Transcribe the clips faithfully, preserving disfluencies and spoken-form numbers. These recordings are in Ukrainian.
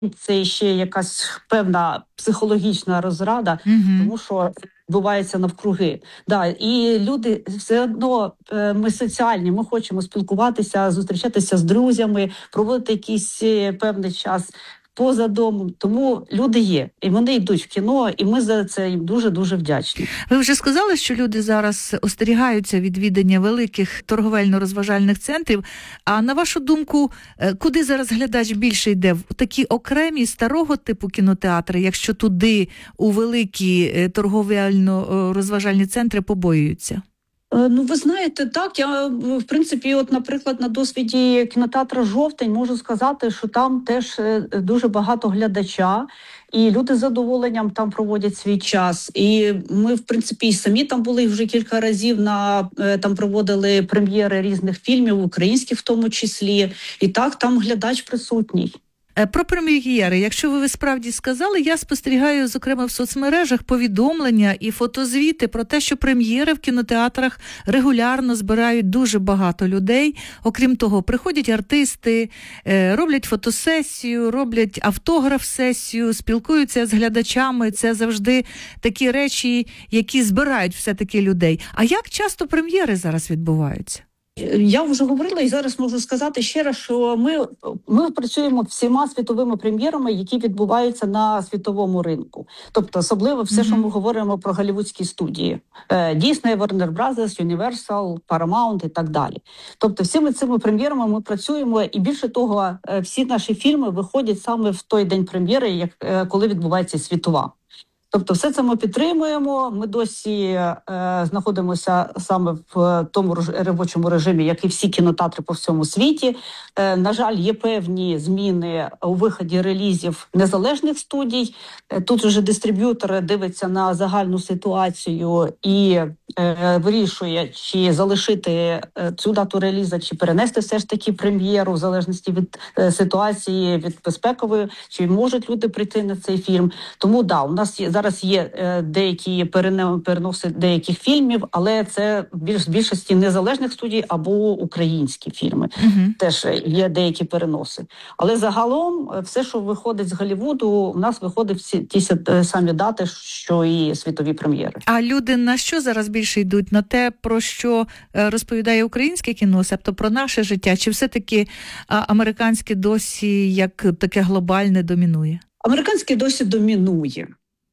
це ще якась певна психологічна розрада, Угу. тому що відбувається навкруги. Да, і люди все одно, е, ми соціальні, ми хочемо спілкуватися, зустрічатися з друзями, проводити якийсь е, певний час поза домом. Тому люди є, і вони йдуть в кіно, і ми за це їм дуже-дуже вдячні. Ви вже сказали, що люди зараз остерігаються відвідання великих торговельно-розважальних центрів. А на вашу думку, е, куди зараз глядач більше йде? В такі окремі старого типу кінотеатри, якщо туди у великі е, торговельно-розважальні центри побоюються? Е, Ну, ви знаєте, так, я, в принципі, от, наприклад, на досвіді кінотеатра «Жовтень» можу сказати, що там теж е, дуже багато глядача, і люди з задоволенням там проводять свій час. І ми, в принципі, і самі там були вже кілька разів, на, е, там проводили прем'єри різних фільмів, українських в тому числі. І так, там глядач присутній. Е, Про прем'єри, якщо ви справді сказали, я спостерігаю, зокрема в соцмережах, повідомлення і фотозвіти про те, що прем'єри в кінотеатрах регулярно збирають дуже багато людей. Окрім того, приходять артисти, е, роблять фотосесію, роблять автограф-сесію, спілкуються з глядачами. Це завжди такі речі, які збирають все-таки людей. А як часто прем'єри зараз відбуваються? Я вже говорила і зараз можу сказати ще раз, що ми, ми працюємо всіма світовими прем'єрами, які відбуваються на світовому ринку. Тобто, особливо все, mm-hmm. що ми говоримо про голлівудські студії. Disney, Warner Brothers, Universal, Paramount і так далі. Тобто, всіми цими прем'єрами ми працюємо, і більше того, всі наші фільми виходять саме в той день прем'єри, як, коли відбувається світова. Тобто все це ми підтримуємо, ми досі е, знаходимося саме в тому робочому режимі, як і всі кінотеатри по всьому світі. Е, на жаль, є певні зміни у виході релізів незалежних студій. Е, тут вже дистриб'ютор дивиться на загальну ситуацію і е, вирішує, чи залишити е, цю дату релізу, чи перенести все ж таки прем'єру, в залежності від е, ситуації, від безпекової, чи можуть люди прийти на цей фільм. Тому, да, у нас є зараз є е, деякі переноси деяких фільмів, але це більш більшості незалежних студій або українські фільми. Uh-huh. Теж є деякі переноси. Але загалом все, що виходить з Голлівуду, у нас виходить всі ті самі дати, що і світові прем'єри. А люди на що зараз більше йдуть? На те, про що розповідає українське кіно, тобто про наше життя? Чи все-таки американське досі як таке глобальне домінує? Американське досі домінує.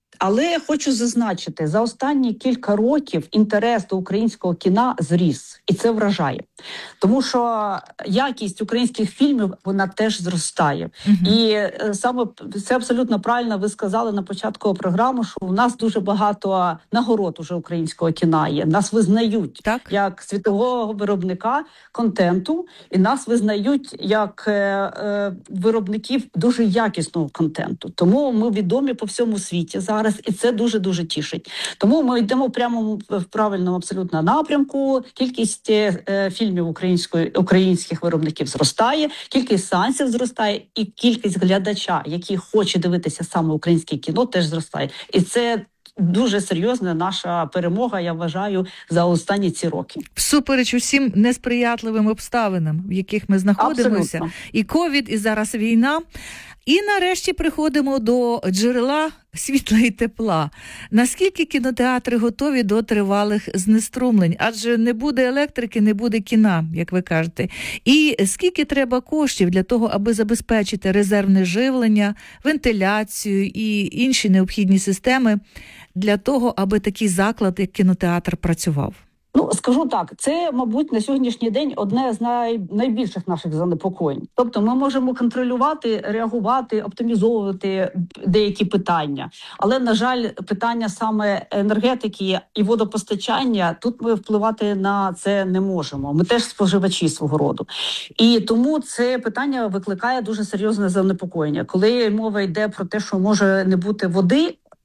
Але хочу зазначити, за останні кілька років інтерес до українського кіна зріс, і це вражає. Тому що якість українських фільмів, вона теж зростає. Uh-huh. І саме це абсолютно правильно ви сказали на початку програми, що у нас дуже багато нагород уже українського кіна є. Нас визнають так? як світового виробника контенту, і нас визнають як е, е, виробників дуже якісного контенту. Тому ми відомі по всьому світі зараз. І це дуже-дуже тішить. Тому ми йдемо прямо в правильному абсолютно напрямку. Кількість е, фільмів української, українських виробників зростає, кількість сеансів зростає, і кількість глядача, який хоче дивитися саме українське кіно, теж зростає. І це дуже серйозна наша перемога, я вважаю, за останні ці роки. Всупереч усім несприятливим обставинам, в яких ми знаходимося. Абсолютно. І ковід, і зараз війна. І нарешті приходимо до джерела світла і тепла. Наскільки кінотеатри готові до тривалих знеструмлень? Адже не буде електрики, не буде кіна, як ви кажете. І скільки треба коштів для того, аби забезпечити резервне живлення, вентиляцію і інші необхідні системи для того, аби такий заклад, як кінотеатр, працював? Ну, скажу так, це, мабуть, на сьогоднішній день одне з най... найбільших наших занепокоєнь. Тобто ми можемо контролювати, реагувати, оптимізовувати деякі питання. Але, на жаль, питання саме енергетики і водопостачання, тут ми впливати на це не можемо. Ми теж споживачі свого роду. І тому це питання викликає дуже серйозне занепокоєння. Коли мова йде про те, що може не бути води,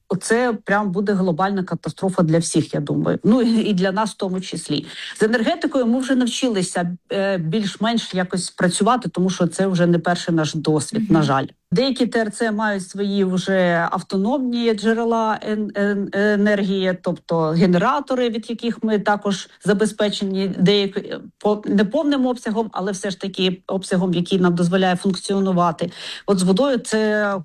Це прям буде глобальна катастрофа для всіх, я думаю. Ну і для нас в тому числі. З енергетикою ми вже навчилися більш-менш якось працювати, тому що це вже не перший наш досвід, mm-hmm. на жаль. Деякі ТРЦ мають свої вже автономні джерела енергії, тобто генератори, від яких ми також забезпечені деякі не повним обсягом, але все ж таки обсягом, який нам дозволяє функціонувати. От з водою це